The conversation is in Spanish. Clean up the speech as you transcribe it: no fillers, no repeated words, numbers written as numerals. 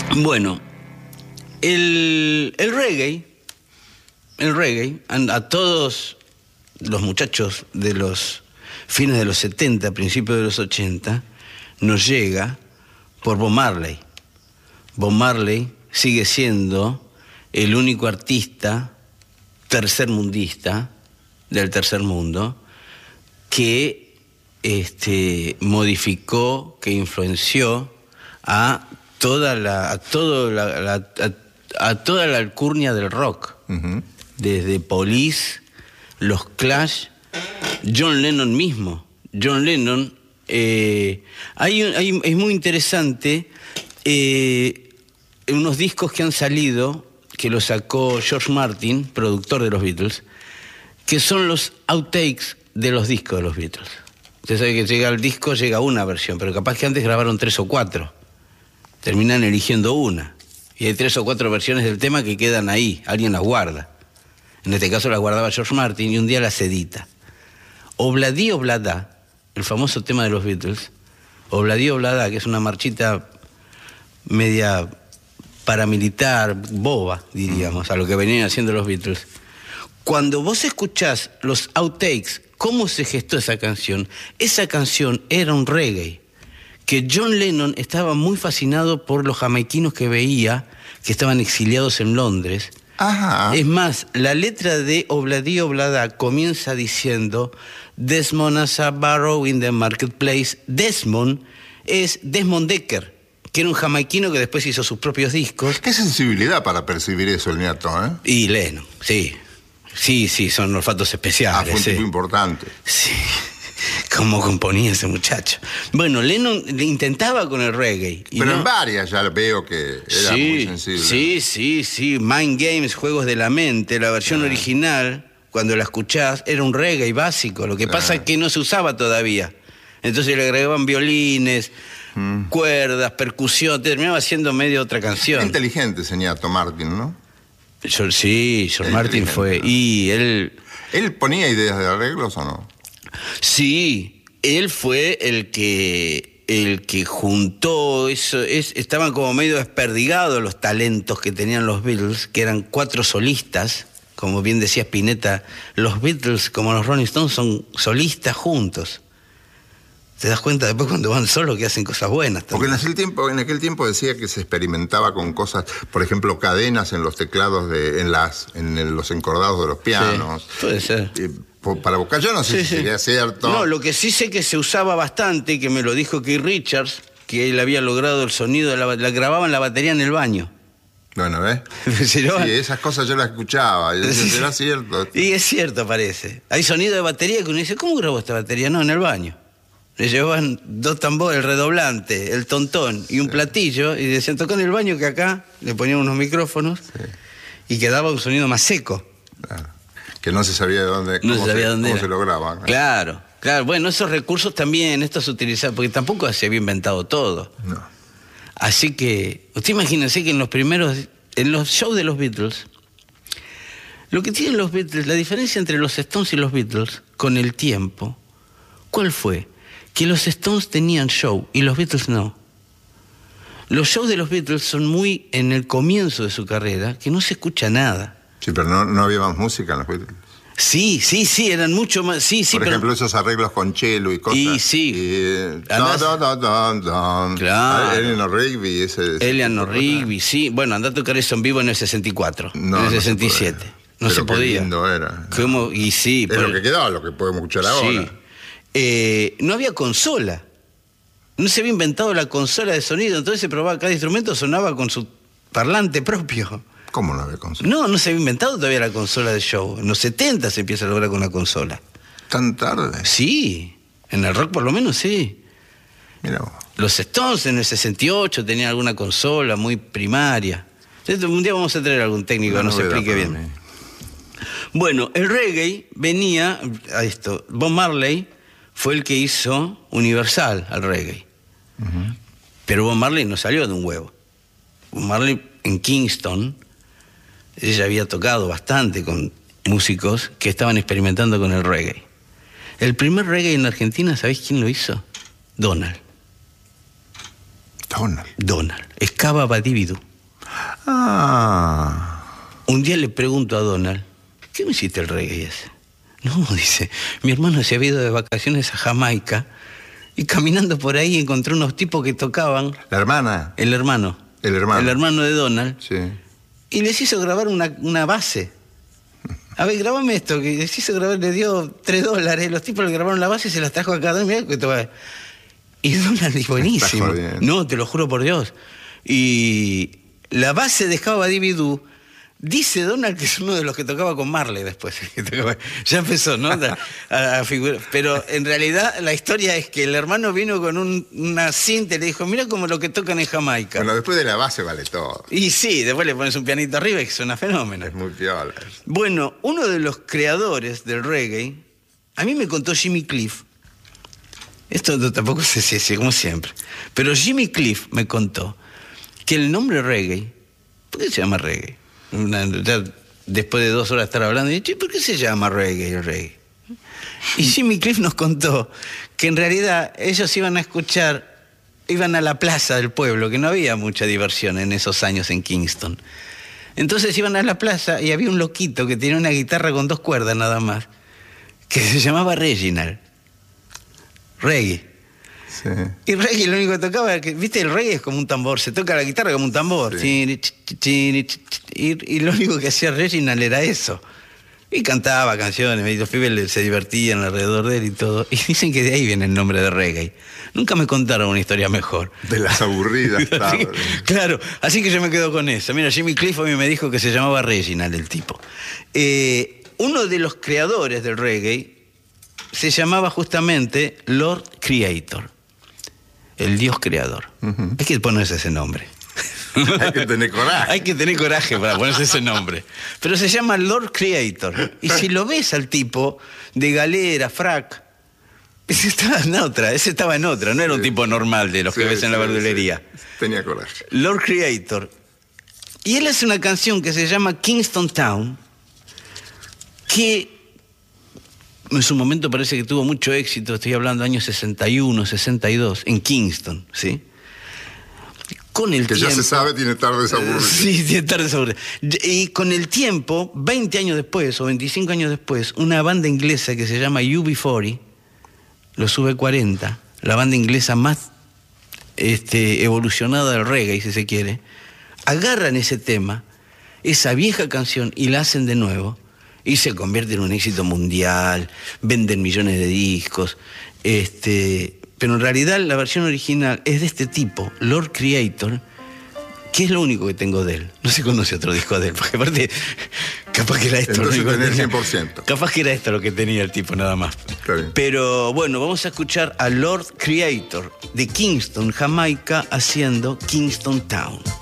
Bueno, el reggae, a todos los muchachos de los fines de los 70, principios de los 80, nos llega por Bob Marley. Bob Marley sigue siendo el único artista tercermundista del tercer mundo que modificó, que influenció a toda la alcurnia del rock. Uh-huh. Desde Police, los Clash, John Lennon mismo. John Lennon, es muy interesante unos discos que han salido, que los sacó George Martin, productor de los Beatles, que son los outtakes de los discos de los Beatles. Usted sabe que llega el disco, llega una versión, pero capaz que antes grabaron 3 o 4. Terminan eligiendo una. Y hay 3 o 4 versiones del tema que quedan ahí, alguien las guarda. En este caso las guardaba George Martin y un día las edita. Obladi Oblada, el famoso tema de los Beatles, Obladi Oblada, que es una marchita media paramilitar, boba, diríamos, a lo que venían haciendo los Beatles. Cuando vos escuchás los outtakes, cómo se gestó esa canción era un reggae, que John Lennon estaba muy fascinado por los jamaiquinos que veía, que estaban exiliados en Londres. Ajá. Es más, la letra de Obladi Oblada comienza diciendo Desmond as a barrow in the marketplace. Desmond es Desmond Dekker, que era un jamaiquino que después hizo sus propios discos. Qué sensibilidad para percibir eso el nieto, ¿eh? Y Lennon, sí. Sí, son olfatos especiales. Fue un tipo importante. Sí, cómo componía ese muchacho. Bueno, Lennon le intentaba con el reggae. Pero en varias ya veo que era muy sensible. Sí. Mind Games, Juegos de la Mente, la versión original, cuando la escuchás, era un reggae básico. Lo que pasa es que no se usaba todavía. Entonces le agregaban violines, cuerdas, percusión, terminaba siendo medio otra canción. Era inteligente ese ñato Martin, ¿no? George Martin fue... Y él... ¿Él ponía ideas de arreglos o no? Sí, él fue el que juntó eso. Estaban como medio desperdigados los talentos que tenían los Beatles, que eran 4 solistas. Como bien decía Spinetta, los Beatles, como los Rolling Stones, son solistas juntos. Te das cuenta después cuando van solos que hacen cosas buenas también. Porque en aquel tiempo decía que se experimentaba con cosas, por ejemplo, cadenas en los teclados, en los encordados de los pianos. Sí, puede ser. Para buscar, yo no sé si sería cierto. No, lo que sí sé que se usaba bastante, que me lo dijo Keith Richards, que él había logrado el sonido, la grababan la batería en el baño. Bueno, ¿ves? Sí, esas cosas yo las escuchaba. Y decía, ¿será cierto? Y es cierto, parece. Hay sonido de batería que uno dice, ¿cómo grabó esta batería? No, en el baño. Le llevaban 2 tambores, el redoblante, el tontón y un platillo, y decían, tocá en el baño, que acá le ponían unos micrófonos y quedaba un sonido más seco. Claro. Que no se sabía de dónde, cómo se lograba. Claro. Bueno, esos recursos también, estos se utilizaban, porque tampoco se había inventado todo. No. Así que, usted imagínese que en los shows de los Beatles, lo que tienen los Beatles, la diferencia entre los Stones y los Beatles, con el tiempo, ¿cuál fue? Que los Stones tenían show y los Beatles no. Los shows de los Beatles son muy en el comienzo de su carrera, que no se escucha nada. Sí, pero no había más música en los Beatles. Sí, eran mucho más. Sí, por ejemplo, esos arreglos con cello y cosas. Y sí. Claro. Eleanor Rigby, Eleanor Rigby, sí. Bueno, andá a tocar eso en vivo en el 64, en el 67. No se podía. Lindo era. ¿Cómo? Y sí. Es lo que quedaba, lo que podemos escuchar ahora. Sí. No había consola. No se había inventado la consola de sonido, entonces se probaba cada instrumento, sonaba con su parlante propio. ¿Cómo no había consola? No se había inventado todavía la consola de show. En los 70 se empieza a lograr con la consola. ¿Tan tarde? Sí, en el rock por lo menos sí. Mirá vos. Los Stones en el 68 tenían alguna consola muy primaria. Un día vamos a traer algún técnico que nos explique bien. Bueno, el reggae venía a esto. Bob Marley fue el que hizo universal al reggae. Uh-huh. Pero Bob Marley no salió de un huevo. Bob Marley en Kingston, ella había tocado bastante con músicos que estaban experimentando con el reggae. El primer reggae en Argentina, ¿sabéis quién lo hizo? Donald. Donald. Excava Badividú. Un día le pregunto a Donald, ¿qué me hiciste el reggae ese? No, dice, mi hermano se había ido de vacaciones a Jamaica y caminando por ahí encontró unos tipos que tocaban. ¿La hermana? El hermano. El hermano de Donald. Sí. Y les hizo grabar una base. A ver, grabame esto, que les hizo grabar, le dio $3. Los tipos le grabaron la base y se las trajo a cada uno. Y Donald dijo, buenísimo. No, te lo juro por Dios. Y la base de Excava Badividú, dice Donald que es uno de los que tocaba con Marley después. Ya empezó, ¿no? A figurar. Pero en realidad la historia es que el hermano vino con una cinta y le dijo, mira como lo que tocan en Jamaica. Bueno, después de la base vale todo. Y sí, después le pones un pianito arriba y suena fenómeno. Es muy piola. Bueno, uno de los creadores del reggae, a mí me contó Jimmy Cliff. Esto tampoco sé, como siempre. Pero Jimmy Cliff me contó que el nombre reggae, ¿por qué se llama reggae? Ya después de 2 horas de estar hablando, y ¿por qué se llama reggae el reggae? Y Jimmy Cliff nos contó que en realidad ellos iban a la plaza del pueblo, que no había mucha diversión en esos años en Kingston. Entonces iban a la plaza y había un loquito que tenía una guitarra con 2 cuerdas nada más, que se llamaba Reginald. Reggae. Sí. Y reggae lo único que tocaba, viste, el reggae es como un tambor, se toca la guitarra como un tambor. Sí. Y lo único que hacía Reginald era eso. Y cantaba canciones, y los pibes se divertían alrededor de él y todo. Y dicen que de ahí viene el nombre de reggae. Nunca me contaron una historia mejor. De las aburridas, claro. Claro, así que yo me quedo con eso. Mira, Jimmy Cliff a mí me dijo que se llamaba Reginald el tipo. Uno de los creadores del reggae se llamaba justamente Lord Creator. El Dios creador. Hay que ponerse ese nombre. Hay que tener coraje. Hay que tener coraje para ponerse ese nombre. Pero se llama Lord Creator. Y si lo ves al tipo de galera, frac, ese estaba en otra. No era un tipo normal de los que ves en la verdulería. Sí. Tenía coraje. Lord Creator. Y él hace una canción que se llama Kingston Town, que en su momento parece que tuvo mucho éxito. Estoy hablando de años 61, 62, en Kingston, ¿sí? Con el tiempo, ya se sabe, tiene tardes aburridas. Sí, tiene tardes aburridas. Y con el tiempo, 20 años después o 25 años después, una banda inglesa que se llama UB40, los V40, la banda inglesa más evolucionada del reggae, si se quiere, agarran ese tema, esa vieja canción, y la hacen de nuevo. Y se convierte en un éxito mundial, venden millones de discos. Pero en realidad la versión original es de este tipo, Lord Creator, que es lo único que tengo de él. No se conoce otro disco de él, porque aparte, capaz que era esto. Entonces lo único tenés que tenía. 100%. Capaz que era esto lo que tenía el tipo, nada más. Está bien. Pero bueno, vamos a escuchar a Lord Creator de Kingston, Jamaica, haciendo Kingston Town.